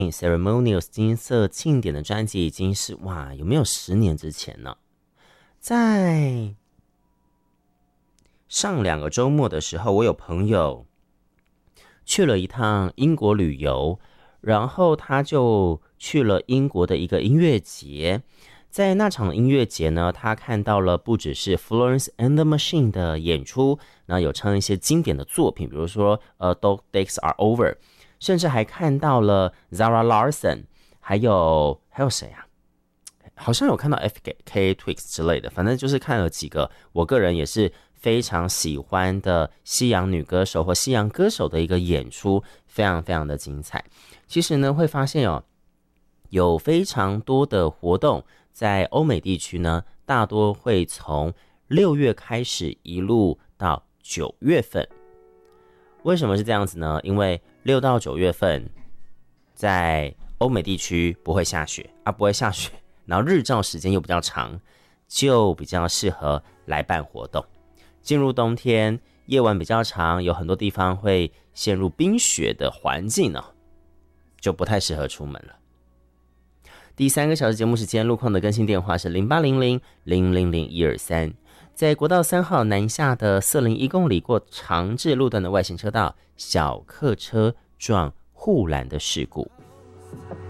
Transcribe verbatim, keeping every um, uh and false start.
Ceremonials 金色庆典的专辑已经是哇，有没有十年之前呢？在上两个周末的时候，我有朋友去了一趟英国旅游，然后他就去了英国的一个音乐节。在那场音乐节呢，他看到了不只是 Florence and the Machine 的演出，那有唱一些经典的作品，比如说呃 Dog Days Are Over， 甚至还看到了 Zara Larsson， 还有还有谁啊？好像有看到 F K Twigs 之类的，反正就是看了几个我个人也是非常喜欢的西洋女歌手或西洋歌手的一个演出，非常非常的精彩。其实呢，会发现哦，有非常多的活动在欧美地区呢，大多会从六月开始一路到九月份。为什么是这样子呢？因为六到九月份在欧美地区不会下雪啊，不会下雪，然后日照时间又比较长，就比较适合来办活动。进入冬天，夜晚比较长，有很多地方会陷入冰雪的环境呢，就不太适合出门了。第三个小时节目时间，路况的更新电话是零八零零零零零一二三。在国道三号南下的四零一公里过长治路段的外行车道，小客车撞护栏的事故。